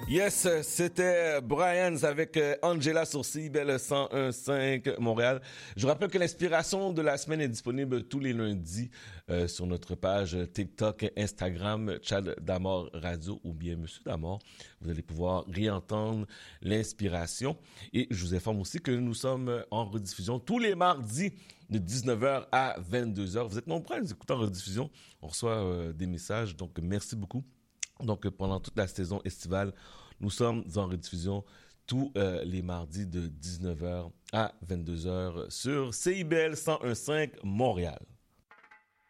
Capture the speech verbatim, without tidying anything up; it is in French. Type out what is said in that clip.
Yes, c'était Brian avec Angela sur C I B L cent un virgule cinq Montréal. Je vous rappelle que l'inspiration de la semaine est disponible tous les lundis euh, sur notre page TikTok et Instagram, Chad Damor Radio ou bien Monsieur Damor. Vous allez pouvoir réentendre l'inspiration. Et je vous informe aussi que nous sommes en rediffusion tous les mardis de dix-neuf heures à vingt-deux heures. Vous êtes nombreux à nous écouter en rediffusion. On reçoit euh, des messages, donc merci beaucoup. Donc, pendant toute la saison estivale, nous sommes en rediffusion tous euh, les mardis de dix-neuf heures à vingt-deux heures sur C I B L cent un virgule cinq Montréal.